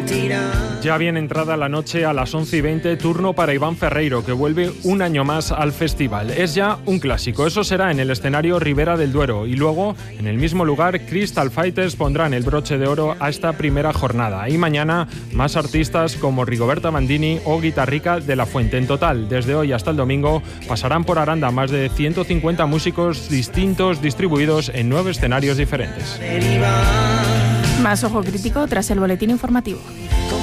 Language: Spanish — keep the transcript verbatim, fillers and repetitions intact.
Ya bien entrada la noche, a las once y veinte, turno para Iván Ferreiro, que vuelve un año más al festival. Es ya un clásico, eso será en el escenario Ribera del Duero, y luego, en el mismo lugar, Crystal Fighters pondrán el broche de oro a esta primera jornada. Y mañana, más artistas como Rigoberta Bandini o Guitarrica de la Fuente. En total, desde hoy hasta el domingo, pasarán por Aranda más de ciento cincuenta músicos distintos distribuidos en nueve escenarios diferentes. Más Ojo Crítico tras el boletín informativo.